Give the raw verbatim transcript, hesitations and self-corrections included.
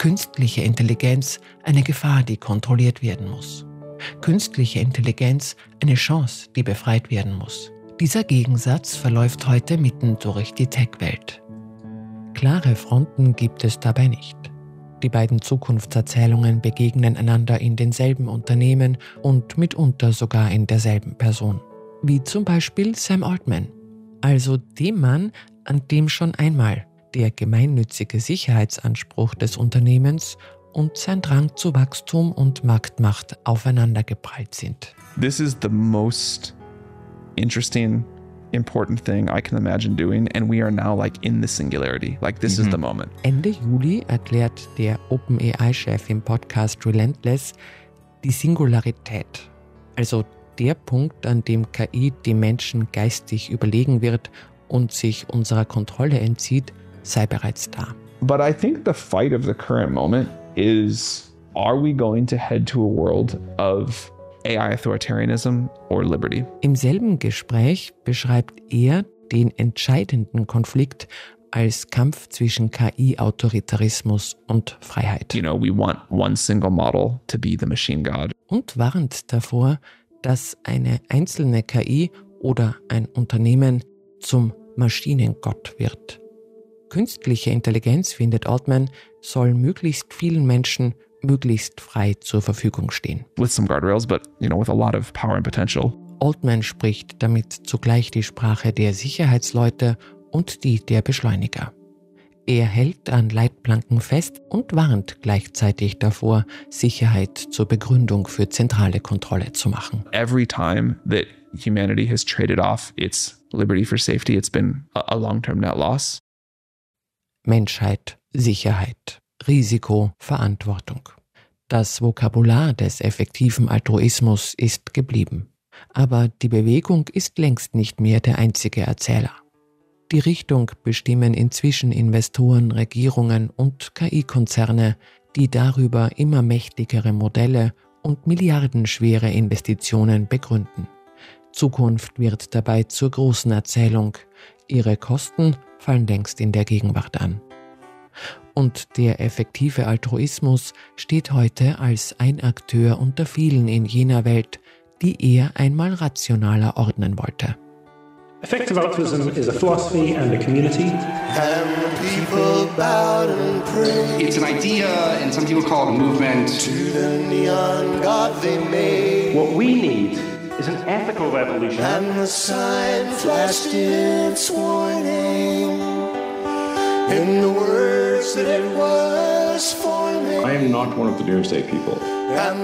Künstliche Intelligenz eine Gefahr, die kontrolliert werden muss. Künstliche Intelligenz eine Chance, die befreit werden muss. Dieser Gegensatz verläuft heute mitten durch die Tech-Welt. Klare Fronten gibt es dabei nicht. Die beiden Zukunftserzählungen begegnen einander in denselben Unternehmen und mitunter sogar in derselben Person. Wie zum Beispiel Sam Altman, also dem Mann, an dem schon einmal der gemeinnützige Sicherheitsanspruch des Unternehmens und sein Drang zu Wachstum und Marktmacht aufeinandergeprallt sind. This is the most interesting, important thing I can imagine doing, and we are now like in the singularity. Like this mhm. is the moment. Ende Juli erklärt der OpenAI-Chef im Podcast Relentless die Singularität, also der Punkt, an dem K I dem Menschen geistig überlegen wird und sich unserer Kontrolle entzieht, sei bereits da. But I think the fight of the current moment is, are we going to head to a world of A I authoritarianism or liberty? Im selben Gespräch beschreibt er den entscheidenden Konflikt als Kampf zwischen K I-Autoritarismus und Freiheit. You know, we want one single model to be the machine god. Und warnt davor, dass eine einzelne K I oder ein Unternehmen zum Maschinengott wird. Künstliche Intelligenz, findet Altman, soll möglichst vielen Menschen möglichst frei zur Verfügung stehen. With some guardrails, but you know, with a lot of power and potential. Altman spricht damit zugleich die Sprache der Sicherheitsleute und die der Beschleuniger. Er hält an Leitplanken fest und warnt gleichzeitig davor, Sicherheit zur Begründung für zentrale Kontrolle zu machen. Every time that humanity has traded off its liberty for safety, it's been a long-term net loss. Menschheit, Sicherheit, Risiko, Verantwortung. Das Vokabular des effektiven Altruismus ist geblieben. Aber die Bewegung ist längst nicht mehr der einzige Erzähler. Die Richtung bestimmen inzwischen Investoren, Regierungen und K I-Konzerne, die darüber immer mächtigere Modelle und milliardenschwere Investitionen begründen. Zukunft wird dabei zur großen Erzählung. Ihre Kosten fallen längst in der Gegenwart an. Und der effektive Altruismus steht heute als ein Akteur unter vielen in jener Welt, die er einmal rationaler ordnen wollte. Effective altruism is a philosophy and a community. And the people bowed and prayed. It's an idea, and some people call it a movement. To the neon god they made. What we need is an ethical revolution. And the sign flashed its warning in the words that it was forming. I am not one of the doomsday people. And